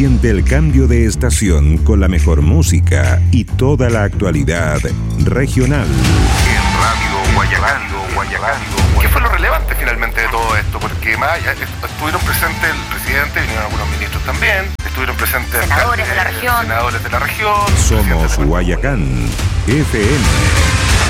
Siente el cambio de estación con la mejor música y toda la actualidad regional. En Radio Guayacán. ¿Qué fue lo relevante finalmente de todo esto? Porque más estuvieron presentes el presidente, vinieron algunos ministros también, estuvieron presentes senadores de la región. Senadores de la región. Somos Guayacán FM.